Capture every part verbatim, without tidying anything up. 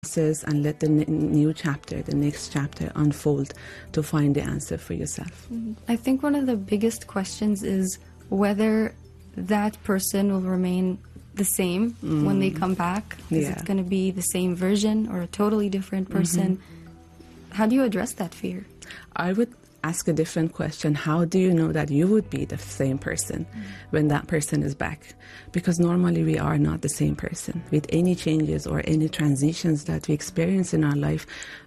process and let the n- new chapter, the next chapter unfold to find the answer for yourself. Mm-hmm. I think one of the biggest questions is whether that person will remain the same mm. when they come back. Is yeah. it going to be the same version or a totally different person? Mm-hmm. How do you address that fear? I would ask a different question. How do you know that you would be the same person mm. when that person is back? Because normally we are not the same person. With any changes or any transitions that we experience in our life,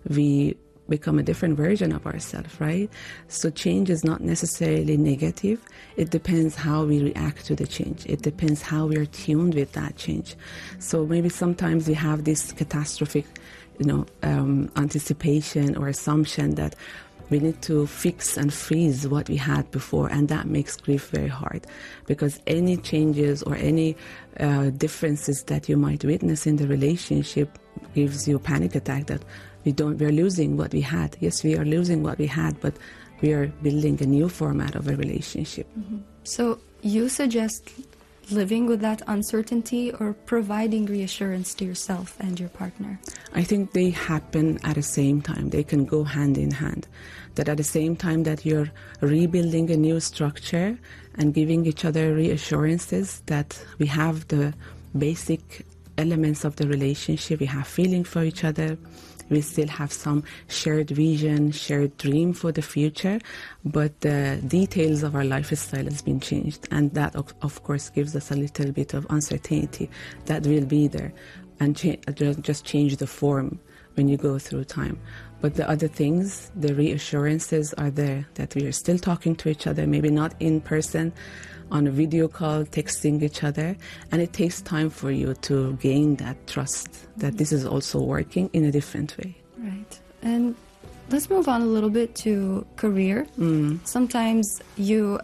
we become a different version of ourselves, right? So change is not necessarily negative. It depends how we react to the change. It depends how we are tuned with that change. So maybe sometimes we have this catastrophic, you know, um, anticipation or assumption that we need to fix and freeze what we had before, and that makes grief very hard, because any changes or any uh, differences that you might witness in the relationship gives you a panic attack that we don't, we're losing what we had. Yes, we are losing what we had, but we are building a new format of a relationship. Mm-hmm. So you suggest living with that uncertainty or providing reassurance to yourself and your partner? I think they happen at the same time. They can go hand in hand. That at the same time that you're rebuilding a new structure and giving each other reassurances that we have the basic elements of the relationship, we have feeling for each other, we still have some shared vision, shared dream for the future, but the details of our lifestyle has been changed. And that, of, of course, gives us a little bit of uncertainty that will be there and cha- just change the form when you go through time. But the other things, the reassurances are there, that we are still talking to each other, maybe not in person, on a video call, texting each other, and it takes time for you to gain that trust that mm-hmm. this is also working in a different way. Right. And let's move on a little bit to career. Mm. Sometimes you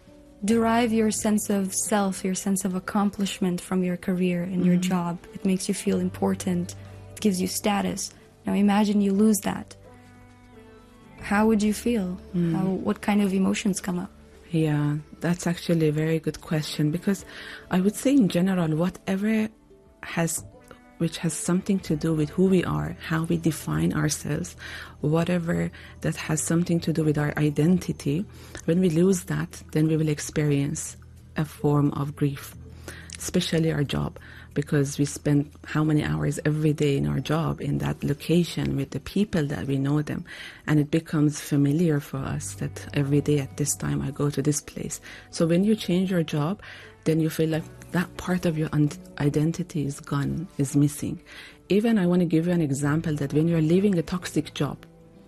derive your sense of self, your sense of accomplishment from your career and mm. your job. It makes you feel important. It gives you status. Now imagine you lose that. How would you feel? Mm. How, what kind of emotions come up? Yeah, that's actually a very good question, because I would say in general, whatever has, which has something to do with who we are, how we define ourselves, whatever that has something to do with our identity, when we lose that, then we will experience a form of grief, especially our job, because we spend how many hours every day in our job, in that location, with the people that we know them. And it becomes familiar for us that every day at this time I go to this place. So when you change your job, then you feel like that part of your un- identity is gone, is missing. Even I want to give you an example that when you're leaving a toxic job,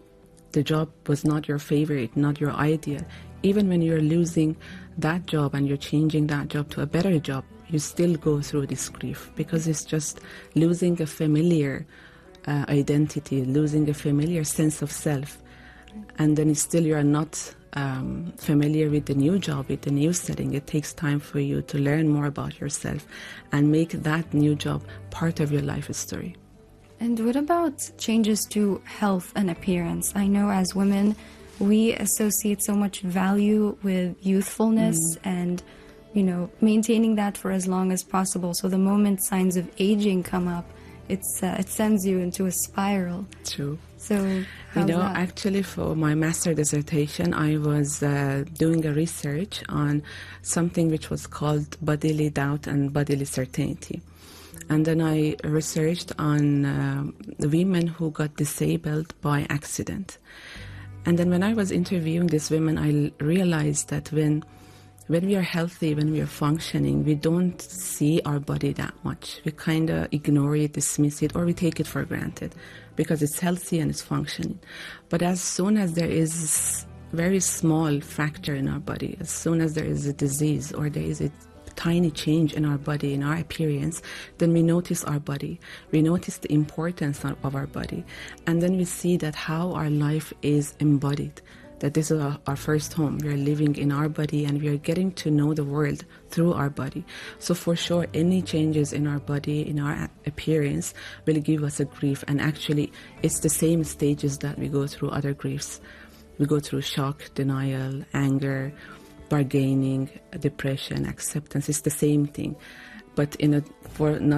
the job was not your favorite, not your ideal. Even when you're losing that job and you're changing that job to a better job, you still go through this grief, because it's just losing a familiar uh, identity, losing a familiar sense of self. And then it's still you're not um, familiar with the new job, with the new setting. It takes time for you to learn more about yourself and make that new job part of your life story. And what about changes to health and appearance? I know as women, we associate so much value with youthfulness mm. and, you know, maintaining that for as long as possible. So the moment signs of aging come up, it's uh, it sends you into a spiral. True. So how's you know, that? actually, for my master dissertation, I was uh, doing a research on something which was called bodily doubt and bodily certainty. And then I researched on uh, the women who got disabled by accident. And then when I was interviewing these women, I realized that when when we are healthy, when we are functioning, we don't see our body that much. We kind of ignore it, dismiss it, or we take it for granted because it's healthy and it's functioning. But as soon as there is very small fracture in our body, as soon as there is a disease or there is a tiny change in our body, in our appearance, then we notice our body. We notice the importance of our body. And then we see that how our life is embodied, that this is our, our first home. We are living in our body and we are getting to know the world through our body. So for sure, any changes in our body, in our appearance, will give us a grief. And actually, it's the same stages that we go through other griefs. We go through shock, denial, anger, bargaining, depression, acceptance. It's the same thing, but in a for not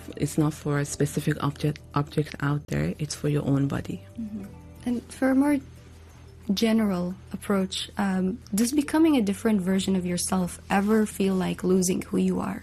it's not for a specific object object out there. It's for your own body. Mm-hmm. And for a more general approach, um, does becoming a different version of yourself ever feel like losing who you are?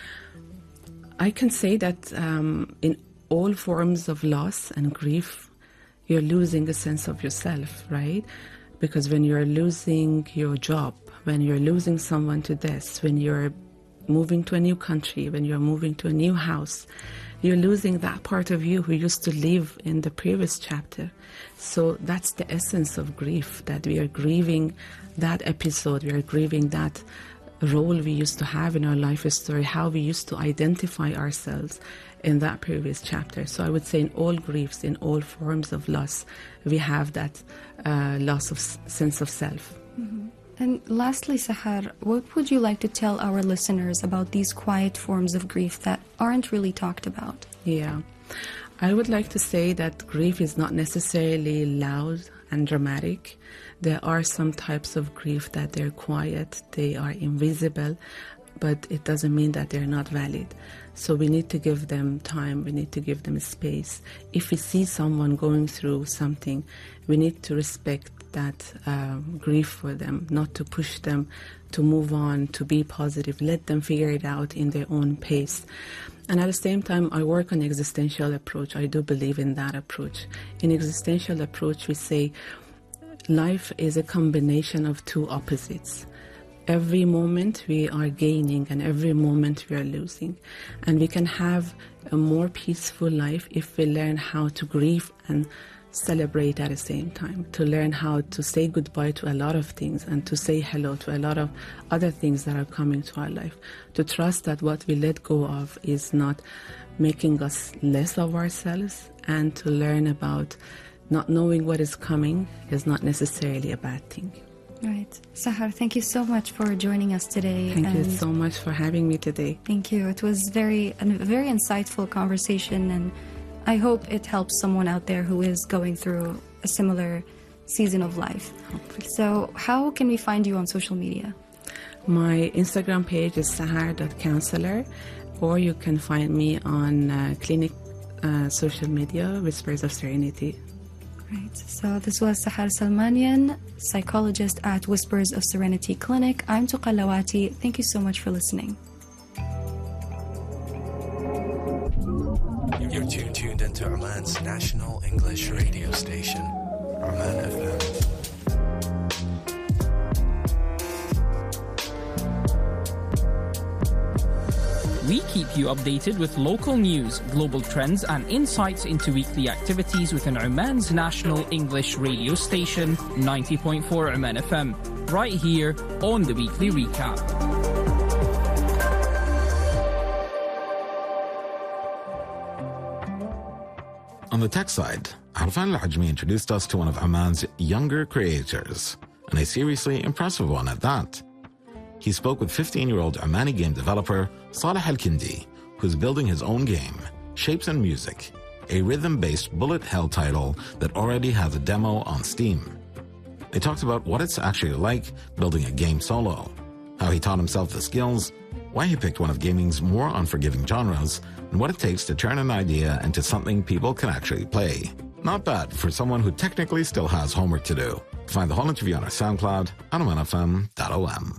I can say that um, in all forms of loss and grief, you're losing a sense of yourself, right? Because when you're losing your job, when you're losing someone to death, when you're moving to a new country, when you're moving to a new house, you're losing that part of you who used to live in the previous chapter. So that's the essence of grief, that we are grieving that episode, we are grieving that role we used to have in our life story, how we used to identify ourselves in that previous chapter. So I would say in all griefs, in all forms of loss, we have that uh, loss of s- sense of self. Mm-hmm. And lastly, Sahar, what would you like to tell our listeners about these quiet forms of grief that aren't really talked about? Yeah, I would like to say that grief is not necessarily loud and dramatic. There are some types of grief that they're quiet, they are invisible, but it doesn't mean that they're not valid. So we need to give them time, we need to give them space. If we see someone going through something, we need to respect that uh, grief for them, not to push them to move on, to be positive. Let them figure it out in their own pace. And at the same time, I work on existential approach. I do believe in that approach. In existential approach, we say life is a combination of two opposites. Every moment we are gaining and every moment we are losing. And we can have a more peaceful life if we learn how to grieve and celebrate at the same time, to learn how to say goodbye to a lot of things and to say hello to a lot of other things that are coming to our life, to trust that what we let go of is not making us less of ourselves, and to learn about not knowing what is coming is not necessarily a bad thing. Right. Sahar, thank you so much for joining us today. Thank you so much for having me today. Thank you. It was very a very insightful conversation, and I hope it helps someone out there who is going through a similar season of life. Hopefully. So how can we find you on social media? My Instagram page is sahar dot counselor, or you can find me on uh, clinic uh, social media, Whispers of Serenity. Right. So this was Sahar Salmanian, psychologist at Whispers of Serenity Clinic. I'm Tuqa Lawati. Thank you so much for listening. You're tuned, tuned into Oman's national English radio station, Oman F M. We keep you updated with local news, global trends, and insights into weekly activities within Oman's national English radio station, ninety point four Oman F M, right here on the Weekly Recap. On the tech side, Arfan Al-Ajmi introduced us to one of Oman's younger creators, and a seriously impressive one at that. He spoke with fifteen-year-old Omani game developer Saleh Al-Kindi, who's building his own game, Shapes and Music, a rhythm-based bullet hell title that already has a demo on Steam. They talked about what it's actually like building a game solo, how he taught himself the skills, why he picked one of gaming's more unforgiving genres, and what it takes to turn an idea into something people can actually play. Not bad for someone who technically still has homework to do. Find the whole interview on our SoundCloud at oman f m dot o m.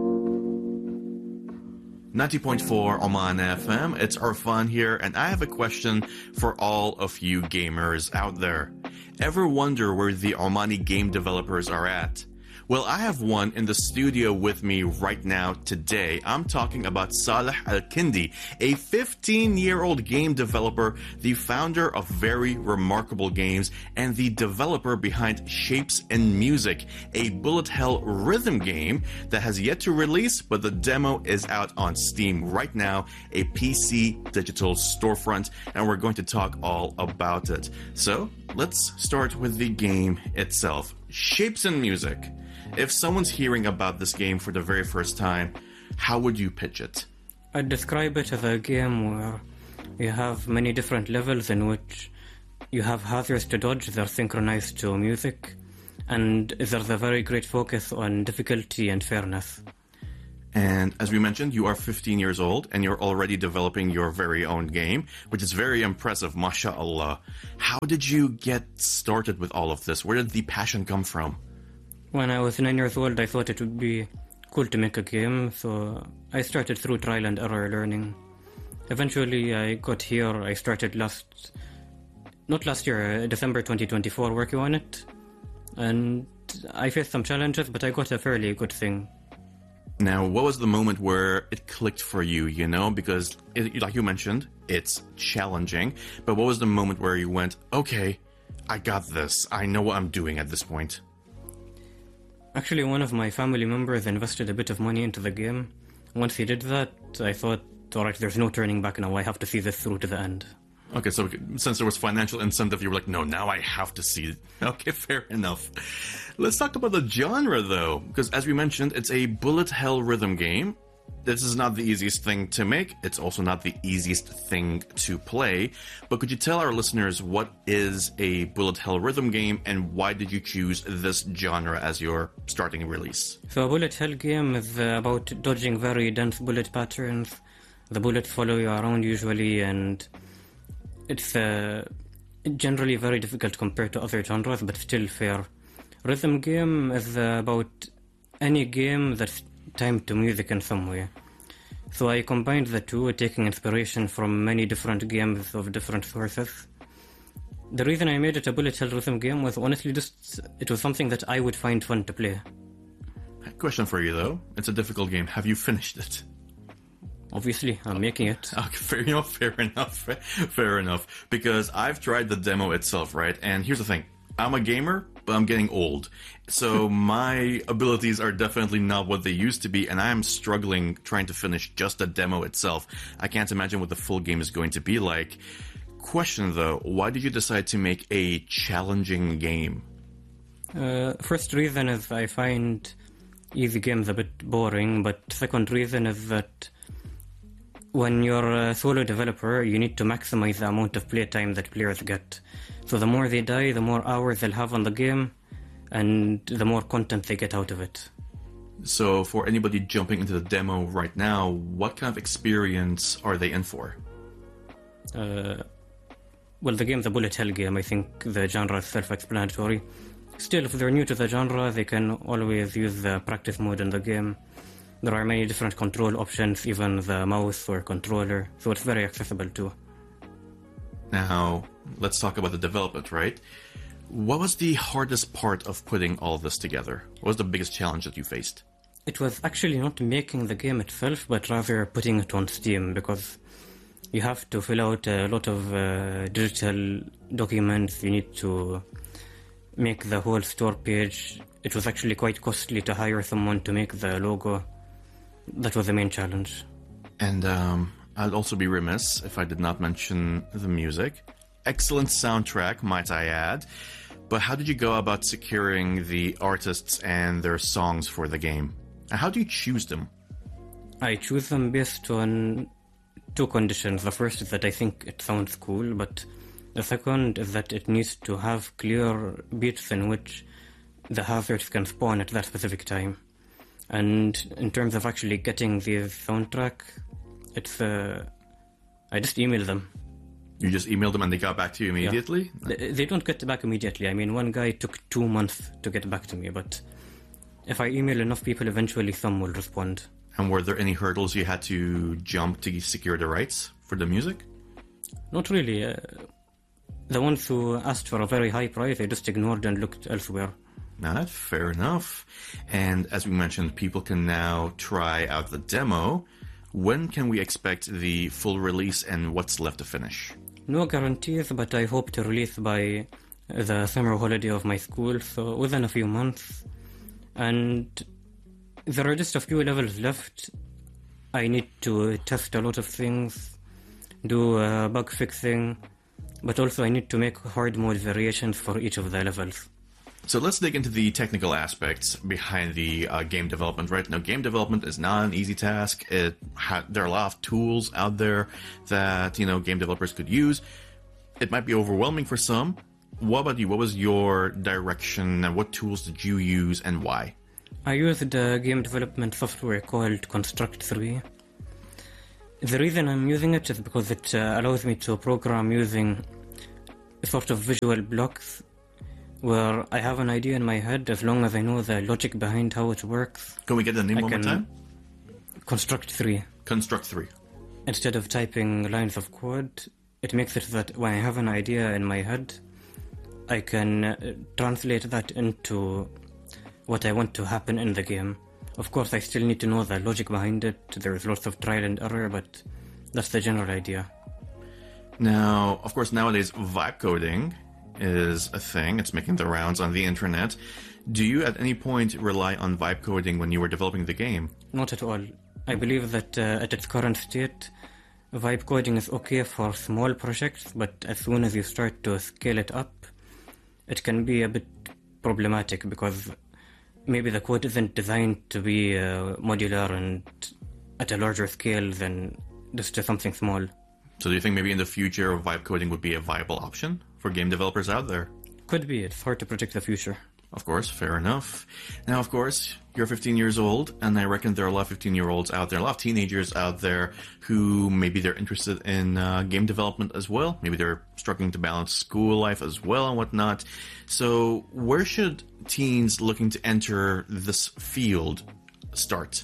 ninety point four Oman F M, it's Arfan here, and I have a question for all of you gamers out there. Ever wonder where the Omani game developers are at? Well, I have one in the studio with me right now today. I'm talking about Saleh Al-Kindi, a fifteen-year-old game developer, the founder of very remarkable games, and the developer behind Shapes and Music, a bullet hell rhythm game that has yet to release, but the demo is out on Steam right now, a P C digital storefront, and we're going to talk all about it. So, let's start with the game itself. Shapes and Music. If someone's hearing about this game for the very first time, how would you pitch it? I'd describe it as a game where you have many different levels in which you have hazards to dodge that are synchronized to music, and there's a very great focus on difficulty and fairness. And as we mentioned, you are fifteen years old and you're already developing your very own game, which is very impressive, mashallah. How did you get started with all of this? Where did the passion come from? When I was nine years old, I thought it would be cool to make a game, so I started through trial and error learning. Eventually, I got here. I started last, not last year, December twenty twenty-four, working on it. And I faced some challenges, but I got a fairly good thing. Now, what was the moment where it clicked for you, you know? Because, it, like you mentioned, it's challenging. But what was the moment where you went, okay, I got this. I know what I'm doing at this point? Actually, one of my family members invested a bit of money into the game. Once he did that, I thought, alright, there's no turning back now. I have to see this through to the end. Okay, so since there was financial incentive, you were like, no, now I have to see it. Okay, fair enough. Let's talk about the genre, though, because as we mentioned, it's a bullet hell rhythm game. This is not the easiest thing to make. It's also not the easiest thing to play. But could you tell our listeners what is a bullet hell rhythm game and why did you choose this genre as your starting release? So a bullet hell game is uh, about dodging very dense bullet patterns. The bullets follow you around usually, and it's uh, generally very difficult compared to other genres, but still fair. Rhythm game is uh, about any game that's timed to music in some way. So I combined the two, taking inspiration from many different games of different sources. The reason I made it a bullet hell rhythm game was honestly just, it was something that I would find fun to play. Question for you, though. It's a difficult game. Have you finished it? Obviously, I'm making it. Okay, fair enough, fair enough, fair enough. Because I've tried the demo itself, right? And here's the thing. I'm a gamer, but I'm getting old. So my abilities are definitely not what they used to be, and I'm struggling trying to finish just the demo itself. I can't imagine what the full game is going to be like. Question, though, why did you decide to make a challenging game? Uh, first reason is I find easy games a bit boring, but second reason is that when you're a solo developer, you need to maximize the amount of playtime that players get. So the more they die, the more hours they'll have on the game, and the more content they get out of it. So for anybody jumping into the demo right now, what kind of experience are they in for? Uh, well, the game's a bullet hell game. I think the genre is self-explanatory. Still, if they're new to the genre, they can always use the practice mode in the game. There are many different control options, even the mouse or controller, so it's very accessible too. Now, let's talk about the development, right? What was the hardest part of putting all of this together? What was the biggest challenge that you faced? It was actually not making the game itself, but rather putting it on Steam, because you have to fill out a lot of uh, digital documents. You need to make the whole store page. It was actually quite costly to hire someone to make the logo. That was the main challenge. And um, I'd also be remiss if I did not mention the music. Excellent soundtrack, might I add. But how did you go about securing the artists and their songs for the game? And how do you choose them? I choose them based on two conditions. The first is that I think it sounds cool, but the second is that it needs to have clear beats in which the hazards can spawn at that specific time. And in terms of actually getting the soundtrack, it's uh, I just email them. You just emailed them and they got back to you immediately? Yeah. They, they don't get back immediately. I mean, one guy took two months to get back to me, but if I email enough people, eventually some will respond. And were there any hurdles you had to jump to secure the rights for the music? Not really. Uh, the ones who asked for a very high price, I just ignored and looked elsewhere. Now, that's fair enough. And as we mentioned, people can now try out the demo. When can we expect the full release and what's left to finish? No guarantees, but I hope to release by the summer holiday of my school, so within a few months. And there are just a few levels left. I need to test a lot of things, do uh, bug fixing, but also I need to make hard mode variations for each of the levels. So let's dig into the technical aspects behind the uh, game development. Right now, game development is not an easy task. It ha- there are a lot of tools out there that, you know, game developers could use. It might be overwhelming for some. What about you? What was your direction and what tools did you use and why? I used a game development software called Construct three. The reason I'm using it is because it uh, allows me to program using a sort of visual blocks where I have an idea in my head. As long as I know the logic behind how it works. Can we get the name I one more can time? Construct three. Construct three. Instead of typing lines of code, it makes it that when I have an idea in my head, I can uh, translate that into what I want to happen in the game. Of course, I still need to know the logic behind it. There's lots of trial and error, but that's the general idea. Now, of course, nowadays vibe coding is a thing. It's making the rounds on the internet. Do you at any point rely on vibe coding when you were developing the game? Not at all. I believe that uh, at its current state, vibe coding is okay for small projects, but as soon as you start to scale it up, it can be a bit problematic because maybe the code isn't designed to be uh, modular and at a larger scale than just something small. So do you think maybe in the future vibe coding would be a viable option for game developers out there? Could be. It's hard to predict the future. Of course, fair enough. Now, of course, you're fifteen years old, and I reckon there are a lot of fifteen-year-olds out there, a lot of teenagers out there who maybe they're interested in uh, game development as well. Maybe they're struggling to balance school life as well and whatnot. So where should teens looking to enter this field start?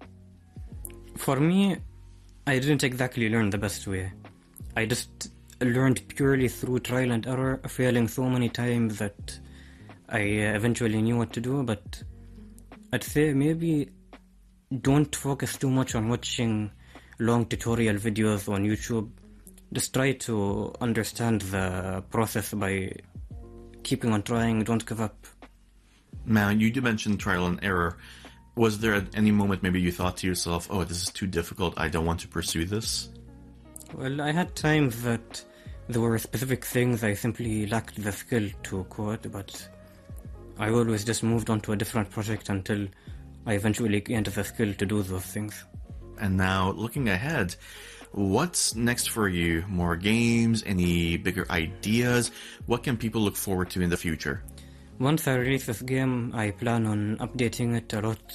For me, I didn't exactly learn the best way. I just learned purely through trial and error, failing so many times that I eventually knew what to do, but I'd say maybe don't focus too much on watching long tutorial videos on YouTube. Just try to understand the process by keeping on trying, don't give up. Now, you did mention trial and error. Was there at any moment maybe you thought to yourself, oh, this is too difficult, I don't want to pursue this? Well, I had times that there were specific things I simply lacked the skill to code, but I always just moved on to a different project until I eventually gained the skill to do those things. And now, looking ahead, what's next for you? More games? Any bigger ideas? What can people look forward to in the future? Once I release this game, I plan on updating it a lot.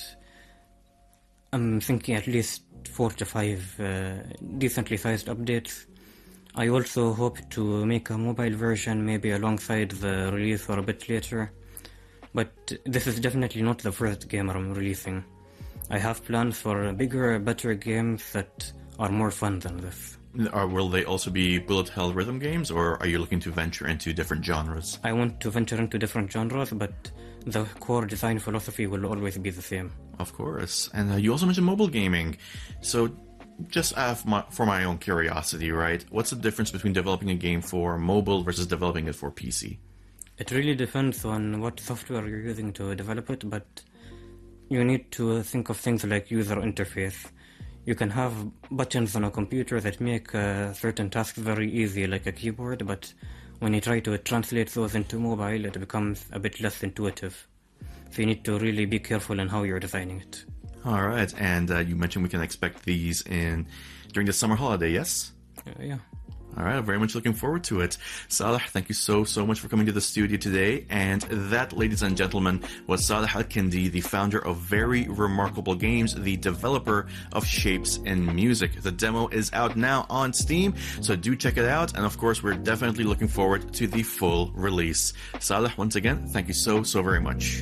I'm thinking at least four to five uh, decently sized updates. I also hope to make a mobile version, maybe alongside the release or a bit later. But this is definitely not the first game I'm releasing. I have plans for bigger, better games that are more fun than this. Or will they also be bullet hell rhythm games, or are you looking to venture into different genres? I want to venture into different genres, but the core design philosophy will always be the same. Of course. And uh, you also mentioned mobile gaming. So just my, for my own curiosity, right? What's the difference between developing a game for mobile versus developing it for P C? It really depends on what software you're using to develop it, but you need to think of things like user interface. You can have buttons on a computer that make uh, certain tasks very easy, like a keyboard, but when you try to translate those into mobile, it becomes a bit less intuitive. So you need to really be careful in how you're designing it. All right, and uh, you mentioned we can expect these in during the summer holiday, yes? Uh, yeah. All right, I'm very much looking forward to it. Saleh, thank you so, so much for coming to the studio today. And that, ladies and gentlemen, was Saleh Al-Kindi, the founder of Very Remarkable Games, the developer of Shapes in Music. The demo is out now on Steam, so do check it out. And of course, we're definitely looking forward to the full release. Saleh, once again, thank you so, so very much.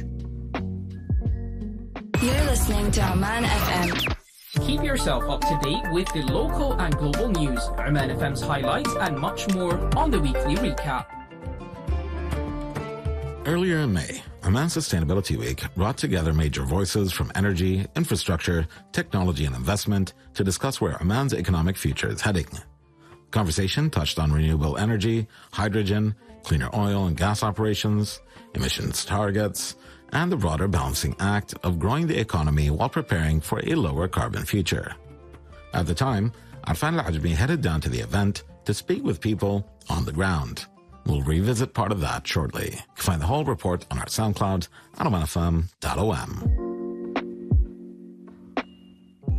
You're listening to Oman F M. Keep yourself up to date with the local and global news, Oman F M's highlights, and much more on the weekly recap. Earlier in May, Oman Sustainability Week brought together major voices from energy, infrastructure, technology, and investment to discuss where Oman's economic future is heading. Conversation touched on renewable energy, hydrogen, cleaner oil and gas operations, emissions targets, and the broader balancing act of growing the economy while preparing for a lower carbon future. At the time, Arfan Al-Ajmi headed down to the event to speak with people on the ground. We'll revisit part of that shortly. You can find the whole report on our SoundCloud at oman f m dot o m.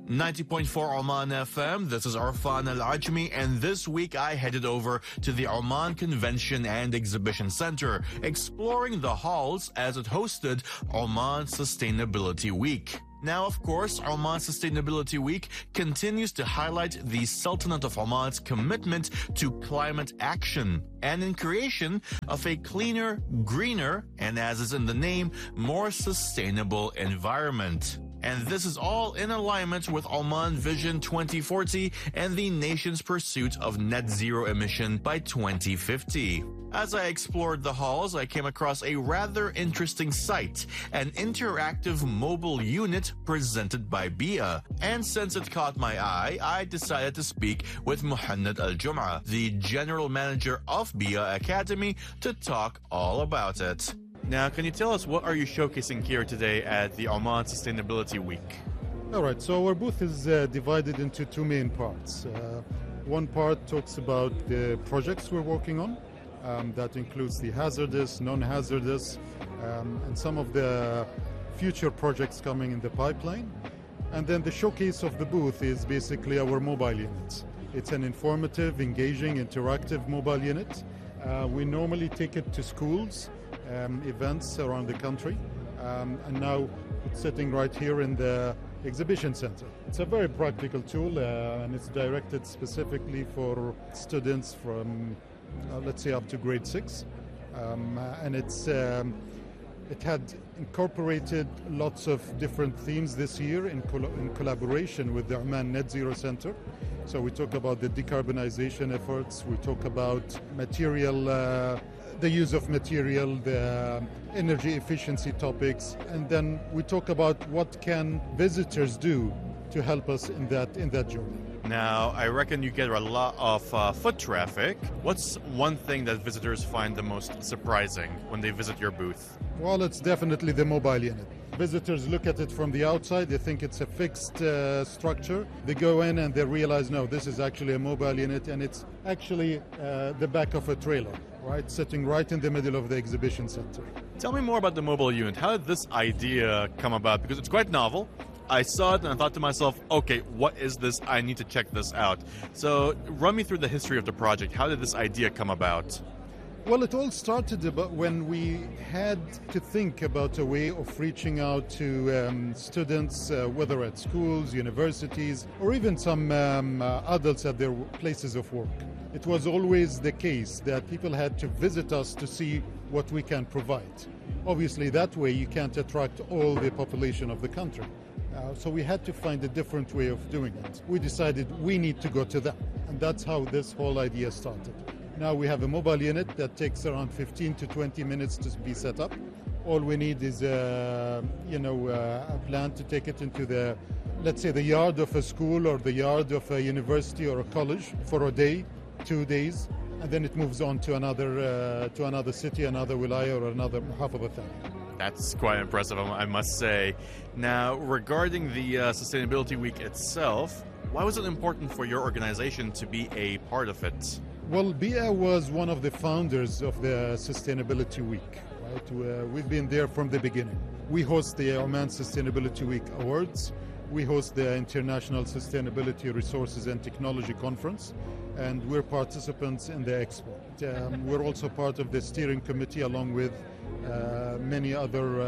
ninety point four Oman F M, this is Arfan Al-Ajmi, and this week I headed over to the Oman Convention and Exhibition Center, exploring the halls as it hosted Oman Sustainability Week. Now, of course, Oman Sustainability Week continues to highlight the Sultanate of Oman's commitment to climate action and in creation of a cleaner, greener, and as is in the name, more sustainable environment. And this is all in alignment with Oman Vision twenty forty and the nation's pursuit of net zero emission by twenty fifty. As I explored the halls, I came across a rather interesting sight, an interactive mobile unit presented by B I A. And since it caught my eye, I decided to speak with Muhannad Al-Jum'a, the general manager of B I A Academy, to talk all about it. Now, can you tell us what are you showcasing here today at the Oman Sustainability Week? All right, so our booth is uh, divided into two main parts. Uh, one part talks about the projects we're working on. Um, that includes the hazardous, non-hazardous, um, and some of the future projects coming in the pipeline. And then the showcase of the booth is basically our mobile unit. It's an informative, engaging, interactive mobile unit. Uh, we normally take it to schools, um, events around the country, um, and now it's sitting right here in the exhibition center. It's a very practical tool, uh, and it's directed specifically for students from Uh, let's say up to grade six, um, uh, and it's um, it had incorporated lots of different themes this year in, col- in collaboration with the Oman Net Zero Center. So we talk about the decarbonization efforts, we talk about material, uh, the use of material, the energy efficiency topics, and then we talk about what can visitors do to help us in that in that journey. Now, I reckon you get a lot of uh, foot traffic. What's one thing that visitors find the most surprising when they visit your booth? Well, it's definitely the mobile unit. Visitors look at it from the outside, they think it's a fixed uh, structure. They go in and they realize, no, this is actually a mobile unit, and it's actually uh, the back of a trailer, right, sitting right in the middle of the exhibition center. Tell me more about the mobile unit. How did this idea come about? Because it's quite novel. I saw it and I thought to myself, okay, what is this? I need to check this out. So run me through the history of the project. How did this idea come about? Well, it all started about when we had to think about a way of reaching out to um, students, uh, whether at schools, universities, or even some um, uh, adults at their places of work. It was always the case that people had to visit us to see what we can provide. Obviously, that way you can't attract all the population of the country. Uh, so we had to find a different way of doing it. We decided we need to go to them, and that's how this whole idea started. Now we have a mobile unit that takes around fifteen to twenty minutes to be set up. All we need is a, you know, a plan to take it into the, let's say, the yard of a school or the yard of a university or a college for a day, two days, and then it moves on to another uh, to another city, another wilaya, or another half of a thing. That's quite impressive, I must say. Now, regarding the uh, Sustainability Week itself, why was it important for your organization to be a part of it? Well, B I A was one of the founders of the Sustainability Week. Right? Uh, we've been there from the beginning. We host the Oman Sustainability Week Awards. We host the International Sustainability Resources and Technology Conference, and we're participants in the expo. Um, we're also part of the steering committee along with uh, many other uh,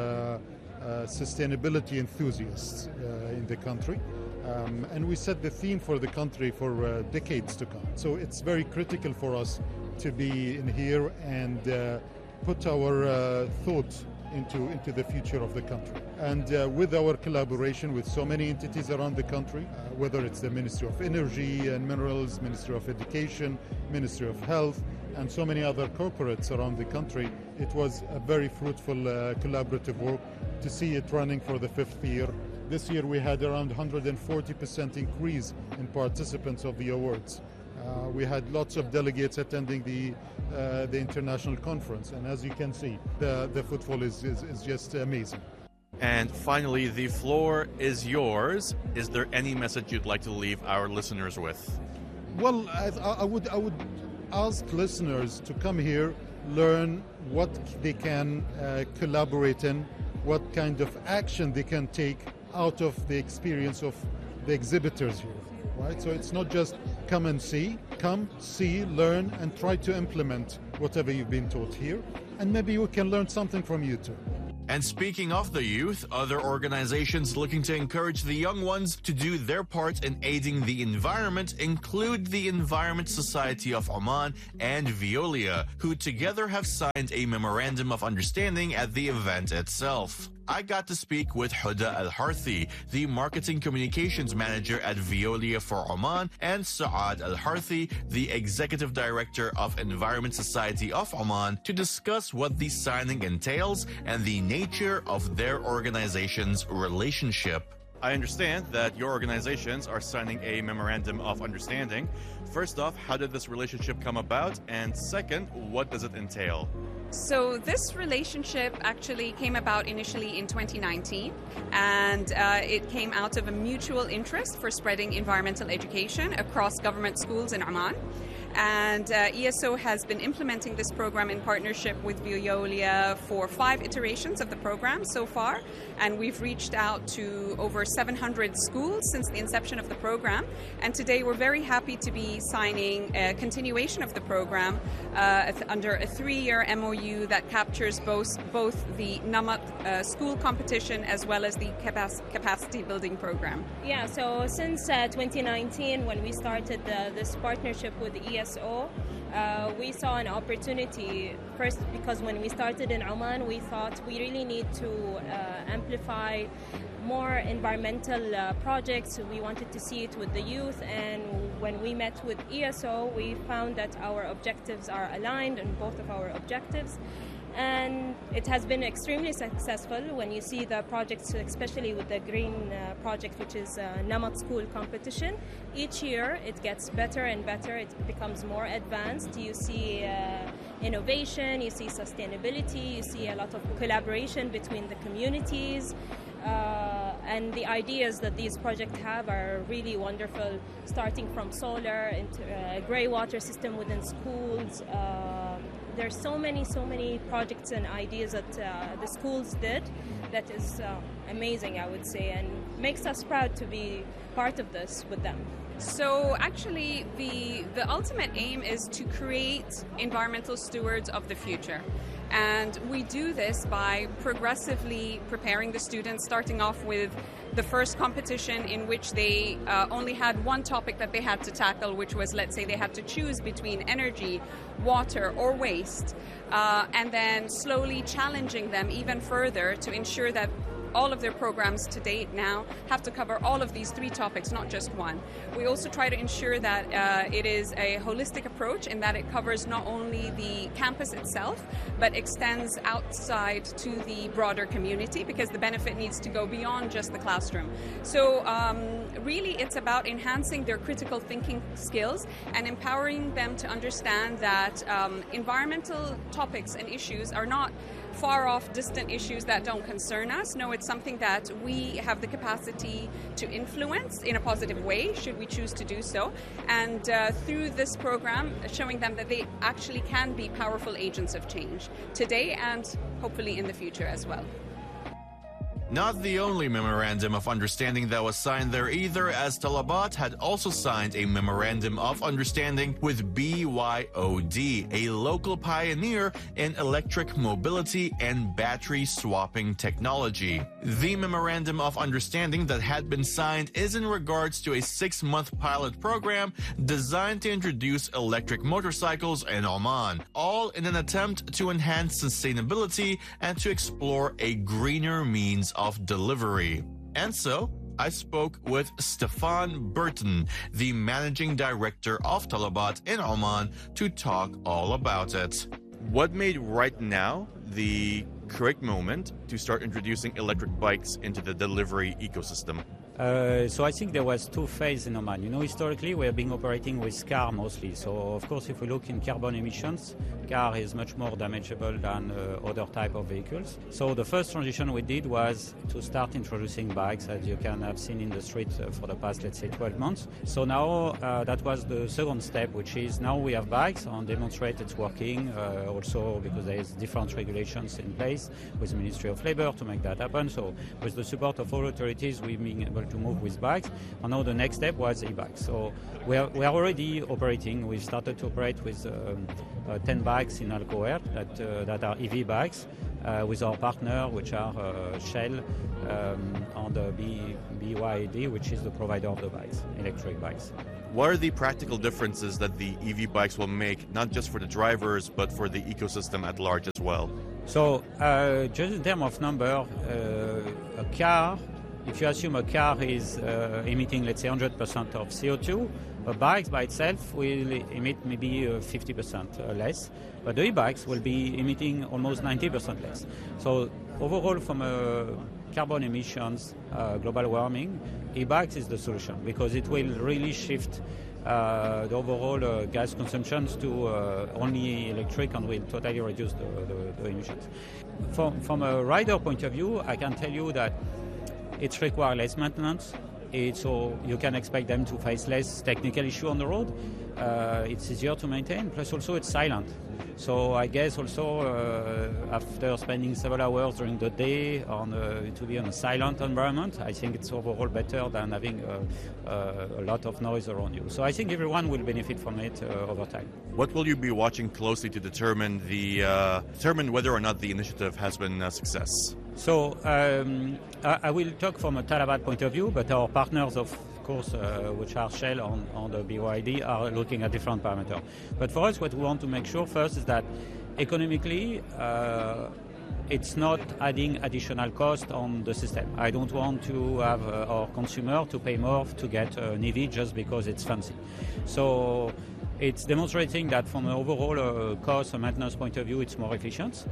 uh, sustainability enthusiasts uh, in the country. Um, and we set the theme for the country for uh, decades to come. So it's very critical for us to be in here and uh, put our uh, thought into, into the future of the country. And uh, with our collaboration with so many entities around the country, uh, whether it's the Ministry of Energy and Minerals, Ministry of Education, Ministry of Health, and so many other corporates around the country, it was a very fruitful uh, collaborative work to see it running for the fifth year. This year we had around one hundred forty percent increase in participants of the awards. Uh, we had lots of delegates attending the uh, the international conference, and as you can see, the, the footfall is, is, is just amazing. And finally, the floor is yours. Is there any message you'd like to leave our listeners with? Well, I, I would I would ask listeners to come here, learn what they can uh, collaborate in, what kind of action they can take out of the experience of the exhibitors here, right? So it's not just come and see, come, see, learn, and try to implement whatever you've been taught here, and maybe we can learn something from you too. And speaking of the youth, other organizations looking to encourage the young ones to do their part in aiding the environment include the Environment Society of Oman and Veolia, who together have signed a memorandum of understanding at the event itself. I got to speak with Huda Al-Harthi, the Marketing Communications Manager at Veolia for Oman, and Saad Al-Harthi, the Executive Director of Environment Society of Oman, to discuss what the signing entails and the nature of their organization's relationship. I understand that your organizations are signing a memorandum of understanding. First off, how did this relationship come about? And second, what does it entail? So this relationship actually came about initially in twenty nineteen, and uh, it came out of a mutual interest for spreading environmental education across government schools in Oman. And uh, E S O has been implementing this program in partnership with Veolia for five iterations of the program so far, and we've reached out to over seven hundred schools since the inception of the program. And today we're very happy to be signing a continuation of the program uh, under a three-year M O U that captures both both the Namat uh, school competition as well as the capac- capacity building program. Yeah, so since uh, twenty nineteen, when we started uh, this partnership with the E S O, uh, we saw an opportunity first because when we started in Oman, we thought we really need to uh, amplify more environmental uh, projects. We wanted to see it with the youth, and when we met with E S O, we found that our objectives are aligned in both of our objectives. And it has been extremely successful when you see the projects, especially with the green uh, project, which is uh, Namat School competition. Each year it gets better and better, it becomes more advanced. You see uh, innovation, you see sustainability, you see a lot of collaboration between the communities. Uh, and the ideas that these projects have are really wonderful, starting from solar into a grey water system within schools. Uh, there's so many, so many projects and ideas that uh, the schools did that is uh, amazing, I would say, and makes us proud to be part of this with them. So actually, the the ultimate aim is to create environmental stewards of the future. And we do this by progressively preparing the students, starting off with the first competition in which they uh, only had one topic that they had to tackle, which was, let's say, they had to choose between energy, water, or waste, uh, and then slowly challenging them even further to ensure that all of their programs to date now have to cover all of these three topics, not just one. We also try to ensure that uh, it is a holistic approach in that it covers not only the campus itself, but extends outside to the broader community, because the benefit needs to go beyond just the classroom. So um, really it's about enhancing their critical thinking skills and empowering them to understand that um, environmental topics and issues are not far off, distant issues that don't concern us. No, it's something that we have the capacity to influence in a positive way, should we choose to do so. And uh, through this program, showing them that they actually can be powerful agents of change today and hopefully in the future as well. Not the only memorandum of understanding that was signed there either, as Talabat had also signed a memorandum of understanding with B Y O D, a local pioneer in electric mobility and battery swapping technology. The memorandum of understanding that had been signed is in regards to a six-month pilot program designed to introduce electric motorcycles in Oman, all in an attempt to enhance sustainability and to explore a greener means of of delivery. And so I spoke with Stefan Burton, the managing director of Talabat in Oman, to talk all about it. What made right now the correct moment to start introducing electric bikes into the delivery ecosystem? Uh, so I think there was two phases in Oman. You know, historically we have been operating with car mostly. So of course, if we look in carbon emissions, car is much more damageable than uh, other type of vehicles. So the first transition we did was to start introducing bikes, as you can have seen in the street uh, for the past, let's say, twelve months. So now uh, that was the second step, which is now we have bikes and demonstrate it's working. Uh, also because there is different regulations in place with the Ministry of Labour to make that happen. So with the support of all authorities, we've been able able to move with bikes. And now the next step was e-bikes. So we are, we are already operating. We've started to operate with um, uh, ten bikes in Al Kuwait that, uh, that are E V bikes uh, with our partner, which are uh, Shell um, and uh, B, B Y D, which is the provider of the bikes, electric bikes. What are the practical differences that the E V bikes will make, not just for the drivers, but for the ecosystem at large as well? So, uh, just in terms of number, uh, a car, if you assume a car is uh, emitting, let's say, one hundred percent of C O two, a bike by itself will emit maybe uh, fifty percent less, but the e-bikes will be emitting almost ninety percent less. So, overall, from a carbon emissions, uh, global warming, e-bikes is the solution because it will really shift uh, the overall uh, gas consumptions to uh, only electric and will totally reduce the, the, the emissions. From, from a rider point of view, I can tell you that it requires less maintenance. It, so you can expect them to face less technical issue on the road. Uh, it's easier to maintain, plus also it's silent. So I guess also uh, after spending several hours during the day on uh, to be in a silent environment, I think it's overall better than having uh, uh, a lot of noise around you. So I think everyone will benefit from it uh, over time. What will you be watching closely to determine the uh, determine whether or not the initiative has been a success? So um, I, I will talk from a Talabat point of view, but our partners, of course, uh, which are Shell on, on the B Y D, are looking at different parameters. But for us, what we want to make sure first is that economically, uh, it's not adding additional cost on the system. I don't want to have uh, our consumer to pay more to get an E V just because it's fancy. So it's demonstrating that from an overall uh, cost and maintenance point of view, it's more efficient.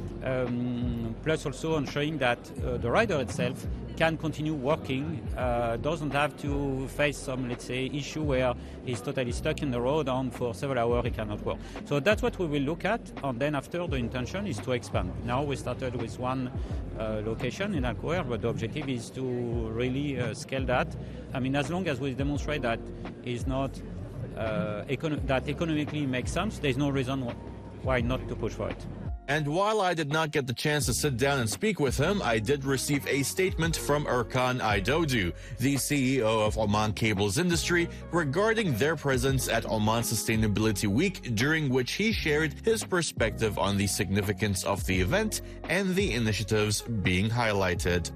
Um, plus also ensuring that uh, the rider itself can continue working, uh, doesn't have to face some, let's say, issue where he's totally stuck in the road and for several hours he cannot work. So that's what we will look at, and then after the intention is to expand. Now we started with one uh, location in Al Kuwait, but the objective is to really uh, scale that. I mean, as long as we demonstrate that is not uh, econ- that economically makes sense, there's no reason why not to push for it. And while I did not get the chance to sit down and speak with him, I did receive a statement from Erkan Aydoğdu, the C E O of Oman Cables Industry, regarding their presence at Oman Sustainability Week, during which he shared his perspective on the significance of the event and the initiatives being highlighted.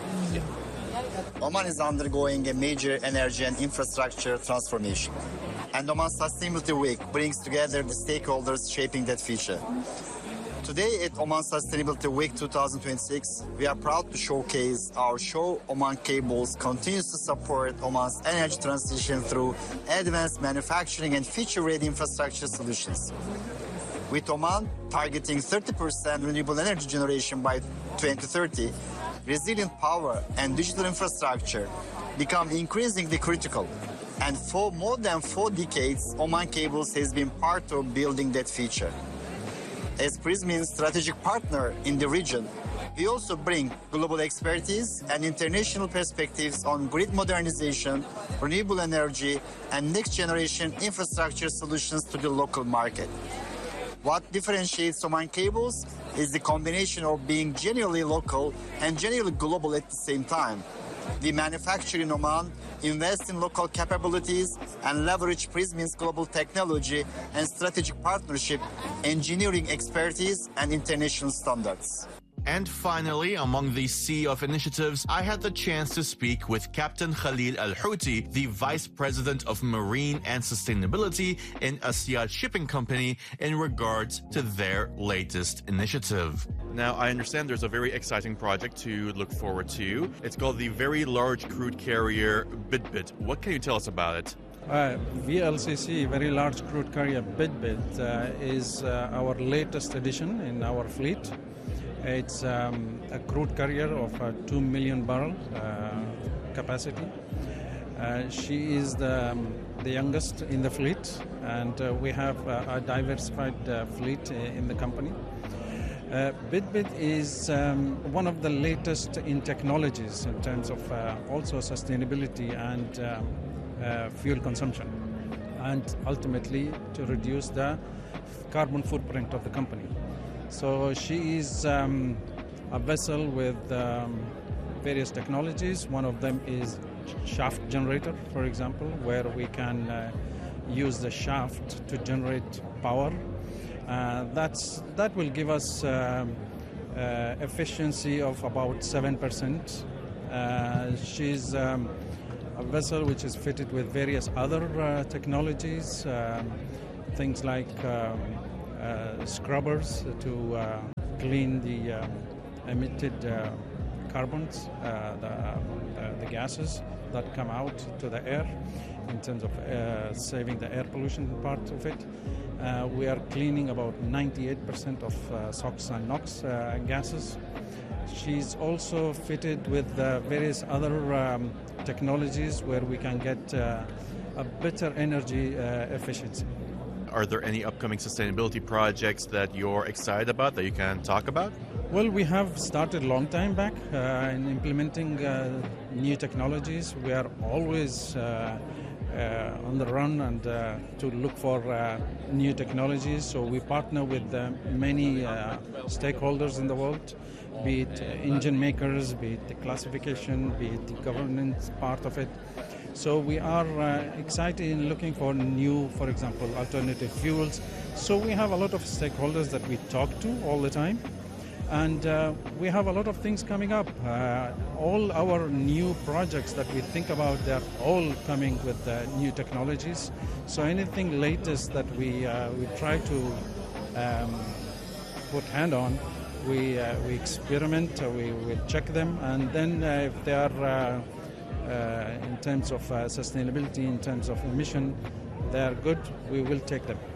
Oman is undergoing a major energy and infrastructure transformation, and Oman Sustainability Week brings together the stakeholders shaping that future. Today at Oman Sustainability Week twenty twenty-six, we are proud to showcase our show Oman Cables continues to support Oman's energy transition through advanced manufacturing and future-ready infrastructure solutions. With Oman targeting thirty percent renewable energy generation by twenty thirty, resilient power and digital infrastructure become increasingly critical. And for more than four decades, Oman Cables has been part of building that future. As Prysmian's strategic partner in the region, we also bring global expertise and international perspectives on grid modernization, renewable energy, and next-generation infrastructure solutions to the local market. What differentiates Oman Cables is the combination of being genuinely local and genuinely global at the same time. We manufacture in Oman, invest in local capabilities, and leverage Prysmian's global technology and strategic partnership, engineering expertise, and international standards. And finally, among the sea of initiatives, I had the chance to speak with Captain Khalil Al-Houthi, the Vice President of Marine and Sustainability in Asyad Shipping Company, in regards to their latest initiative. Now, I understand there's a very exciting project to look forward to. It's called the Very Large Crude Carrier Bidbit. What can you tell us about it? Uh, V L C C, Very Large Crude Carrier Bidbit, uh, is uh, our latest addition in our fleet. It's um, a crude carrier of uh, two million barrel uh, capacity. Uh, she is the, um, the youngest in the fleet, and uh, we have uh, a diversified uh, fleet in the company. Uh, Bidbit is um, one of the latest in technologies in terms of uh, also sustainability and um, uh, fuel consumption, and ultimately to reduce the carbon footprint of the company. So she is um, a vessel with um, various technologies. One of them is shaft generator, for example, where we can uh, use the shaft to generate power. Uh, that's that will give us um, uh, efficiency of about seven percent. Uh, she's um, a vessel which is fitted with various other uh, technologies, um, things like um, uh, scrubbers to uh, clean the uh, emitted uh, carbons, uh, the, uh, the gases that come out to the air in terms of uh, saving the air pollution part of it. Uh, we are cleaning about ninety-eight percent of uh, SOx and NOx uh, gases. She's also fitted with uh, various other um, technologies where we can get uh, a better energy uh, efficiency. Are there any upcoming sustainability projects that you're excited about that you can talk about? Well, we have started a long time back uh, in implementing uh, new technologies. We are always uh, uh, on the run and uh, to look for uh, new technologies. So we partner with uh, many uh, stakeholders in the world, be it engine makers, be it the classification, be it the governance part of it. So we are uh, excited in looking for new, for example, alternative fuels. So we have a lot of stakeholders that we talk to all the time. And uh, we have a lot of things coming up. Uh, all our new projects that we think about, they're all coming with uh, new technologies. So anything latest that we uh, we try to um, put hand on, we uh, we experiment, uh, we, we check them, and then uh, if they are uh, uh, in terms of uh, sustainability, in terms of emission, they are good, we will take them.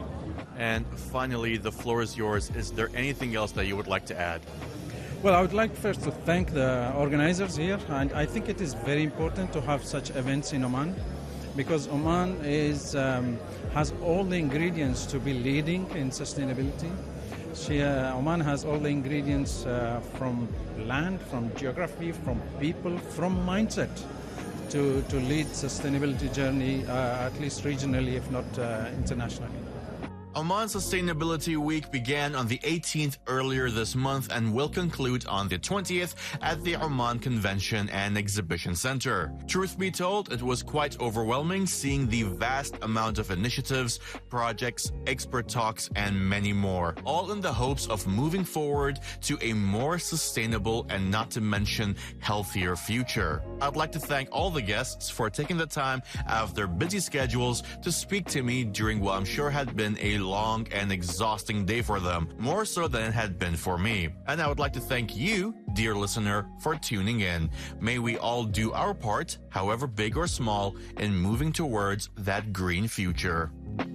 And finally, the floor is yours. Is there anything else that you would like to add? Well, I would like first to thank the organizers here, and I think it is very important to have such events in Oman, because Oman is um, has all the ingredients to be leading in sustainability. She, uh, Oman has all the ingredients uh, from land, from geography, from people, from mindset to, to lead sustainability journey, uh, at least regionally, if not uh, internationally. Oman Sustainability Week began on the eighteenth earlier this month and will conclude on the twentieth at the Oman Convention and Exhibition Center. Truth be told, it was quite overwhelming seeing the vast amount of initiatives, projects, expert talks, and many more, all in the hopes of moving forward to a more sustainable and not to mention healthier future. I'd like to thank all the guests for taking the time out of their busy schedules to speak to me during what I'm sure had been a long and exhausting day for them, more so than it had been for me. And I would like to thank you, dear listener, for tuning in. May we all do our part, however big or small, in moving towards that green future.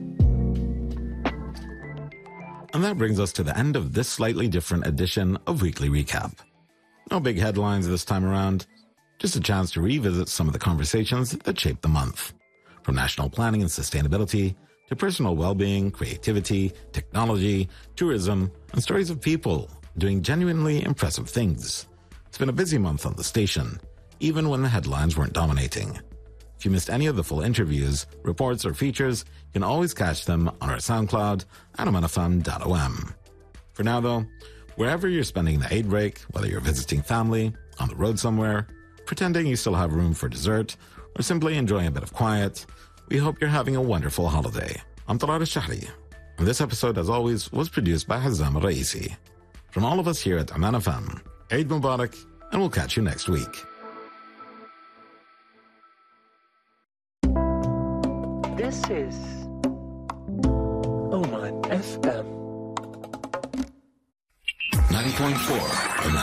And that brings us to the end of this slightly different edition of Weekly Recap. No big headlines this time around, just a chance to revisit some of the conversations that shaped the month. From national planning and sustainability, to personal well-being, creativity, technology, tourism, and stories of people doing genuinely impressive things. It's been a busy month on the station, even when the headlines weren't dominating. If you missed any of the full interviews, reports, or features, you can always catch them on our SoundCloud at oman f m dot o m. For now, though, wherever you're spending the Eid break, whether you're visiting family, on the road somewhere, pretending you still have room for dessert, or simply enjoying a bit of quiet, we hope you're having a wonderful holiday. I'm Tarar al-Shahri, and this episode, as always, was produced by Hazam al-Raisi. From all of us here at Oman F M, Eid Mubarak, and we'll catch you next week. This is Oman F M ninety point four